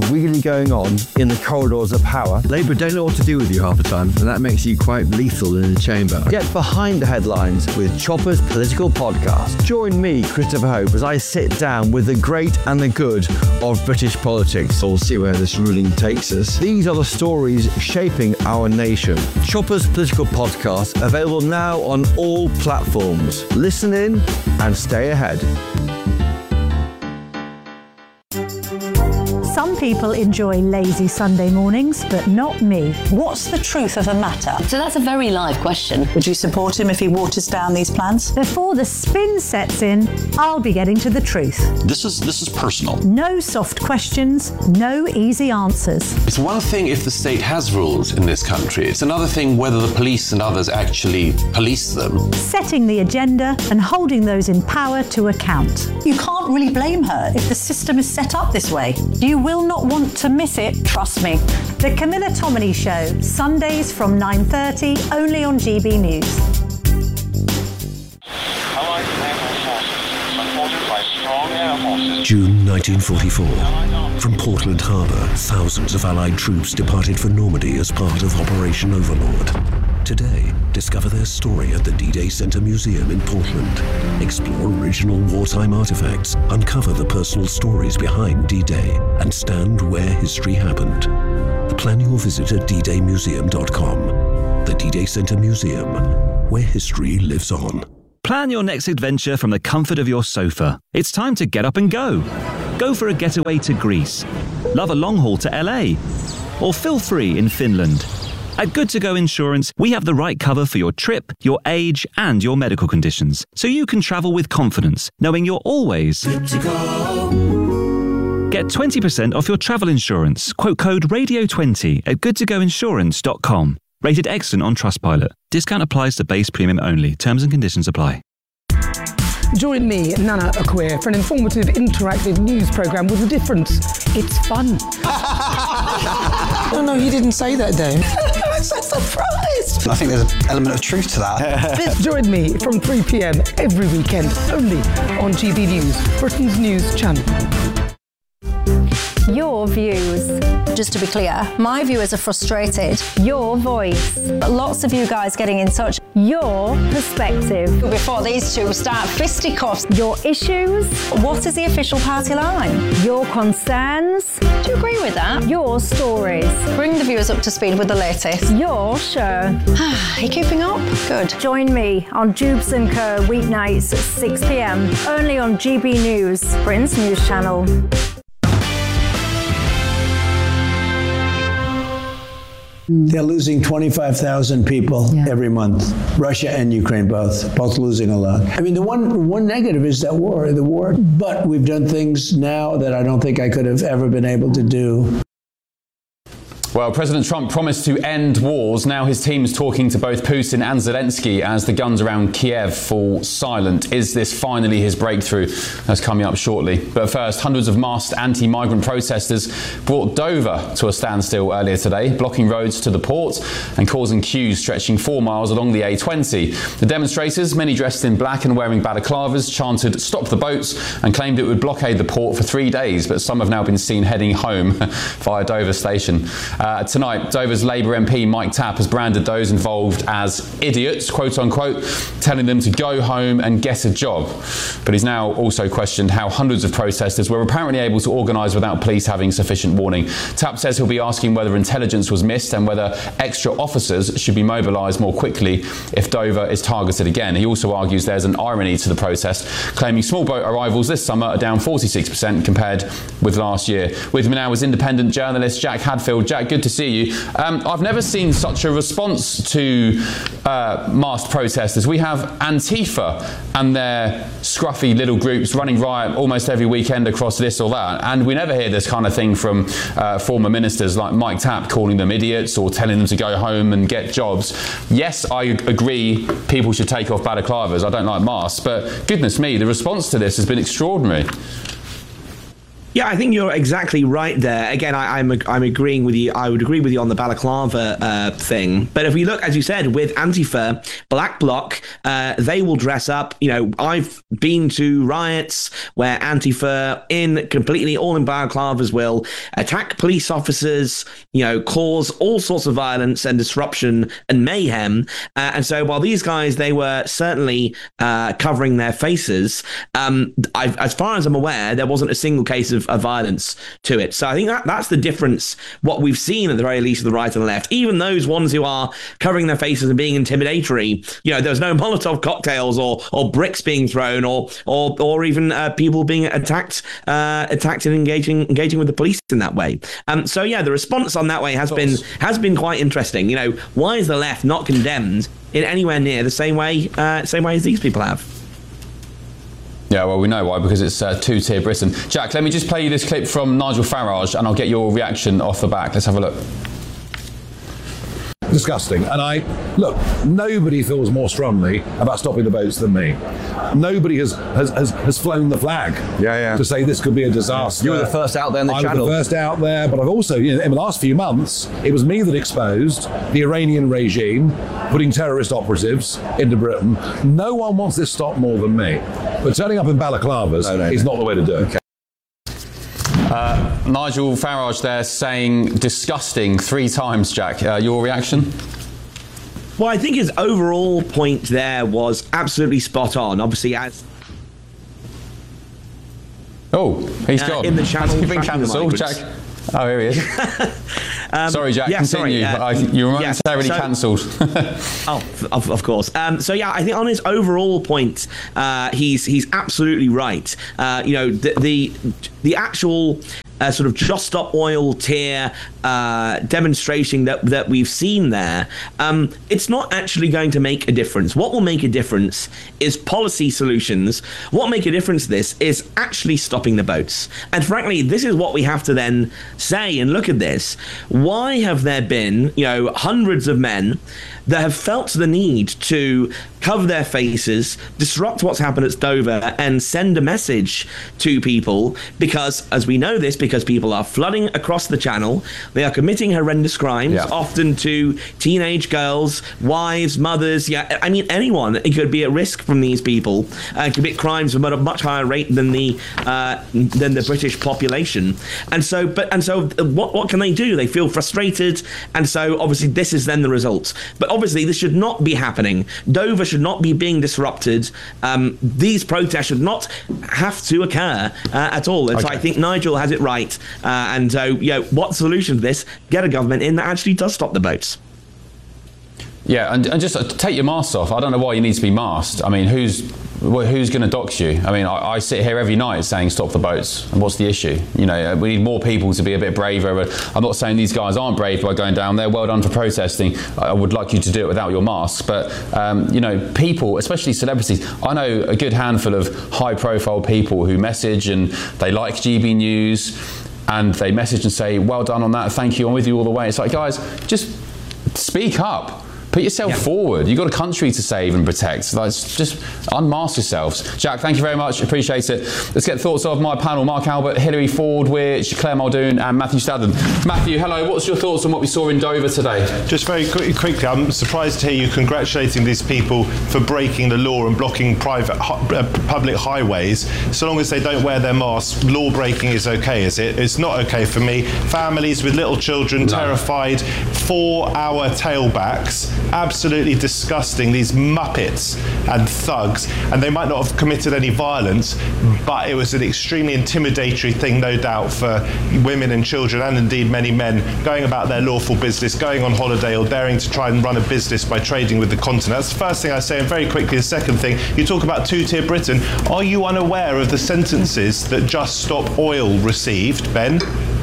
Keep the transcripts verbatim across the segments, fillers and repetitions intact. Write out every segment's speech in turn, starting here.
really going on in the corridors of power. Labour don't know what to do with you half the time, and that makes you quite lethal in the chamber. Get behind the headlines with Chopper's Political Podcast. Join me, Christopher Hope, as I sit down with the great and the good of British politics. We'll see where this ruling takes us. These are the stories shaping our nation. Chopper's Political Podcast, available now on all platforms. Listen in and stay ahead. Some people enjoy lazy Sunday mornings, but not me. What's the truth of the matter? So that's a very live question. Would you support him if he waters down these plans? Before the spin sets in, I'll be getting to the truth. This is this is personal. No soft questions, no easy answers. It's one thing if the state has rules in this country. It's another thing whether the police and others actually police them. Setting the agenda and holding those in power to account. You can't really blame her if the system is set up this way. You will not want to miss it, trust me. The Camilla Tominey Show, Sundays from nine thirty, only on G B News. June nineteen forty-four. From Portland Harbour, thousands of Allied troops departed for Normandy as part of Operation Overlord. Today, discover their story at the D-Day Center Museum in Portland. Explore original wartime artifacts, uncover the personal stories behind D-Day, and stand where history happened. Plan your visit at d day museum dot com. The D-Day Center Museum, where history lives on. Plan your next adventure from the comfort of your sofa. It's time to get up and go. Go for a getaway to Greece. Love a long haul to L A. Or feel free in Finland. At Good To Go Insurance, we have the right cover for your trip, your age, and your medical conditions, so you can travel with confidence, knowing you're always good to go. Get twenty percent off your travel insurance. Quote code radio twenty at good to go insurance dot com. Rated excellent on Trustpilot. Discount applies to base premium only. Terms and conditions apply. Join me, Nana Akwe, for an informative, interactive news programme with a difference. It's fun. No, no, you didn't say that, Dave. I'm so surprised. I think there's an element of truth to that. Join me from three p.m. every weekend, only on G B News, Britain's news channel. Your views. Just to be clear, my viewers are frustrated. Your voice. Lots of you guys getting in touch. Your perspective. Before these two start fisticuffs. Your issues. What is the official party line? Your concerns. Do you agree with that? Your stories. Bring the viewers up to speed with the latest. Your show. Are you keeping up? Good. Join me on Jubes and Co. weeknights at six p.m. only on G B News, Britain's news channel. They're losing twenty-five thousand people yeah. every month. Russia and Ukraine both, both losing a lot. I mean, the one one negative is that war, the war. But we've done things now that I don't think I could have ever been able to do. Well, President Trump promised to end wars. Now his team is talking to both Putin and Zelensky as the guns around Kiev fall silent. Is this finally his breakthrough? That's coming up shortly. But first, hundreds of masked anti-migrant protesters brought Dover to a standstill earlier today, blocking roads to the port and causing queues stretching four miles along the A twenty. The demonstrators, many dressed in black and wearing balaclavas, chanted "Stop the boats" and claimed it would blockade the port for three days. But some have now been seen heading home via Dover station. Uh, tonight, Dover's Labour M P Mike Tapp has branded those involved as idiots, quote unquote, telling them to go home and get a job. But he's now also questioned how hundreds of protesters were apparently able to organise without police having sufficient warning. Tapp says he'll be asking whether intelligence was missed and whether extra officers should be mobilised more quickly if Dover is targeted again. He also argues there's an irony to the protest, claiming small boat arrivals this summer are down forty-six percent compared with last year. With me now is independent journalist Jack Hadfield. Jack, good to see you. Um, I've never seen such a response to uh, masked protesters. We have Antifa and their scruffy little groups running riot almost every weekend across this or that, and we never hear this kind of thing from uh, former ministers like Mike Tapp calling them idiots or telling them to go home and get jobs. Yes, I agree people should take off balaclavas. I don't like masks, but goodness me, the response to this has been extraordinary. Yeah, I think you're exactly right there. Again, I, I'm I'm agreeing with you. I would agree with you on the balaclava uh, thing. But if we look, as you said, with Antifa, Black Bloc, uh, they will dress up. You know, I've been to riots where Antifa, in completely all in balaclavas, will attack police officers. You know, cause all sorts of violence and disruption and mayhem. Uh, and so, while these guys, they were certainly uh, covering their faces. Um, I've, as far as I'm aware, there wasn't a single case of of violence to it. So I think that that's the difference, what we've seen at the very least of the right and the left. Even those ones who are covering their faces and being intimidatory, you know, there's no Molotov cocktails or or bricks being thrown or or or even uh, people being attacked uh, attacked and engaging engaging with the police in that way. Um, so yeah, the response on that way has been has been quite interesting. You know, why is the left not condemned in anywhere near the same way uh, same way as these people have? Yeah, well, we know why, because it's uh, two-tier Britain. Jack, let me just play you this clip from Nigel Farage and I'll get your reaction off the back. Let's have a look. Disgusting. And I, look, nobody feels more strongly about stopping the boats than me. Nobody has has, has, has flown the flag yeah, yeah. to say this could be a disaster. You were the first out there in the I channel. I was the first out there, but I've also, you know, in the last few months, it was me that exposed the Iranian regime putting terrorist operatives into Britain. No one wants this stopped more than me. But turning up in balaclavas no, no, is no. not the way to do it. Okay. Uh, Nigel Farage there saying disgusting three times, Jack. Uh, your reaction? Well, I think his overall point there was absolutely spot on. Obviously, as oh, he's uh, gone. In the channel, has he been cancelled, Jack? Oh, here he is. um, sorry, Jack. Yeah, continue. Sorry, uh, I, you were momentarily yeah, so, cancelled. oh, of, of course. Um, so yeah, I think on his overall point, uh, he's he's absolutely right. Uh, you know, the the, the actual. Uh, sort of Just Stop Oil tier uh, demonstration that that we've seen there, um, it's not actually going to make a difference. What will make a difference is policy solutions. What will make a difference to this is actually stopping the boats. And frankly, this is what we have to then say and look at this. Why have there been, you know, hundreds of men that have felt the need to cover their faces, disrupt what's happened at Dover, and send a message to people? Because, as we know this, because people are flooding across the channel, they are committing horrendous crimes, yeah. often to teenage girls, wives, mothers. Yeah, I mean, anyone it could be at risk from these people and uh, commit crimes at a much higher rate than the uh, than the British population. And so, but and so, what what can they do? They feel frustrated, and so obviously this is then the result. But obviously, this should not be happening. Dover should not be being disrupted. Um, these protests should not have to occur uh, at all. And okay. so I think Nigel has it right. Uh, and so, you know, what solution to this? Get a government in that actually does stop the boats. Yeah, and, and just uh, take your masks off. I don't know why you need to be masked. I mean, who's who's going to dox you? I mean, I, I sit here every night saying stop the boats. And what's the issue? You know, we need more people to be a bit braver. I'm not saying these guys aren't brave by going down there. Well done for protesting. I would like you to do it without your masks. But, um, you know, people, especially celebrities, I know a good handful of high-profile people who message and they like G B News and they message and say, well done on that, thank you, I'm with you all the way. It's like, guys, just speak up. Put yourself yeah. forward. You've got a country to save and protect. Like, just unmask yourselves. Jack, thank you very much. Appreciate it. Let's get thoughts of my panel. Mark Albert, Hilary Ford-Which, Claire Muldoon and Matthew Statham. Matthew, hello. What's your thoughts on what we saw in Dover today? Just very quick, quickly, I'm surprised to hear you congratulating these people for breaking the law and blocking private uh, public highways. So long as they don't wear their masks, law breaking is okay, is it? It's not okay for me. Families with little children, no. terrified, four-hour tailbacks. Absolutely disgusting, these muppets and thugs, and they might not have committed any violence, but it was an extremely intimidatory thing, no doubt, for women and children, and indeed many men, going about their lawful business, going on holiday or daring to try and run a business by trading with the continent. That's the first thing I say. And very quickly, the second thing, you talk about two-tier Britain. Are you unaware of the sentences that Just Stop Oil received, Ben?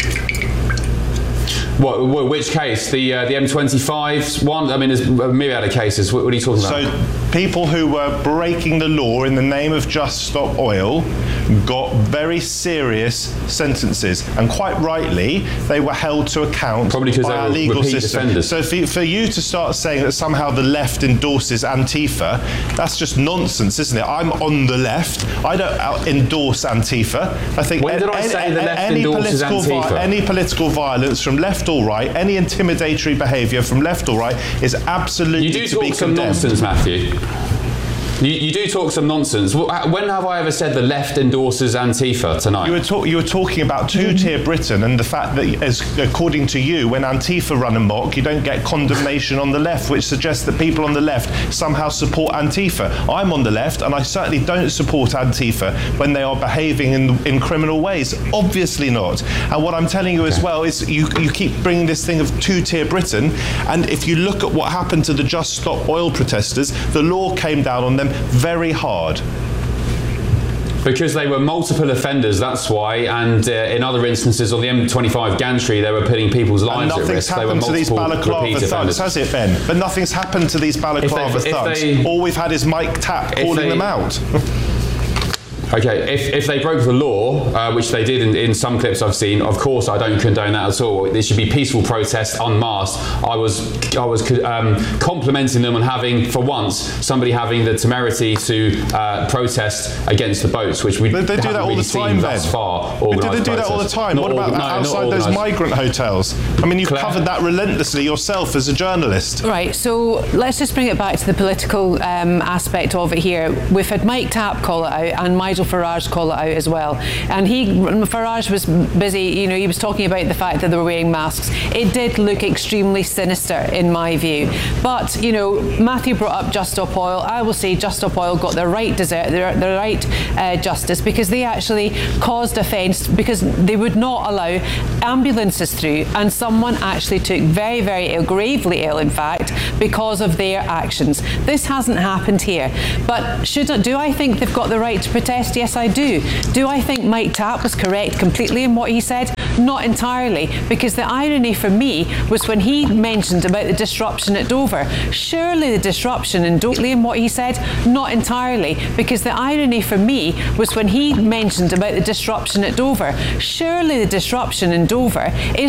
What, which case? The uh, the M twenty-five one? I mean, there's a myriad of cases. What, what are you talking about? So, people who were breaking the law in the name of Just Stop Oil got very serious sentences, and quite rightly, they were held to account Probably because by they our were legal repeat system. offenders. So for, for you to start saying that somehow the left endorses Antifa, that's just nonsense, isn't it? I'm on the left. I don't out- endorse Antifa. I think When did I say the left any endorses political Antifa? any political violence from left or right, any intimidatory behaviour from left or right is absolutely You do to be talk some condemned. nonsense, Matthew. You, you do talk some nonsense. When have I ever said the left endorses Antifa tonight? You were, talk, you were talking about two-tier Britain and the fact that, as, according to you, when Antifa run amok, you don't get condemnation on the left, which suggests that people on the left somehow support Antifa. I'm on the left, and I certainly don't support Antifa when they are behaving in, in criminal ways. Obviously not. And what I'm telling you as well is you, you keep bringing this thing of two-tier Britain, and if you look at what happened to the Just Stop Oil protesters, the law came down on them very hard. Because they were multiple offenders, that's why. And uh, in other instances, on the M twenty-five gantry, they were putting people's lives and at risk. They were nothing's happened to these multiple balaclava repeat thugs, offenders. has it, Ben? But nothing's happened to these balaclava If they- if thugs. they- All we've had is Mike Tapp if calling they- them out. Okay, if, if they broke the law, uh, which they did in, in some clips I've seen, of course I don't condone that at all. It should be peaceful protest, unmasked. I was I was um, complimenting them on having, for once, somebody having the temerity to uh, protest against the boats, which we They, they do haven't that all really the time, seen Ben. thus far. They do, organised they do that all the protest. time. Not What about orga- that no, not outside those organised. migrant hotels? I mean, you've Claire? covered that relentlessly yourself as a journalist. Right, so let's just bring it back to the political um, aspect of it here. We've had Mike Tapp call it out and Nigel Farage call it out as well. And he, Farage was busy, you know, he was talking about the fact that they were wearing masks. It did look extremely sinister in my view. But, you know, Matthew brought up Just Stop Oil. I will say Just Stop Oil got the right desert, the, the right uh, justice, because they actually caused offence because they would not allow ambulances through, and someone actually took very, very ill, gravely ill, in fact, because of their actions. This hasn't happened here. But should do I think they've got the right to protest? Yes, I do. Do I think Mike Tapp was correct completely in what he said? Not entirely, because the irony for me was when he mentioned about the disruption at Dover. Surely the disruption in Dover in what he said? Not entirely, because the irony for me was when he mentioned about the disruption at Dover. Surely the disruption in Dover is